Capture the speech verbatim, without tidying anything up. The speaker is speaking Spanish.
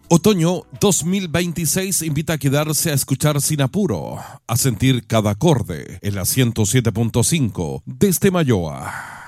Otoño dos mil veintiséis invita a quedarse a escuchar sin apuro, a sentir cada acorde en la ciento siete punto cinco desde Mayoa.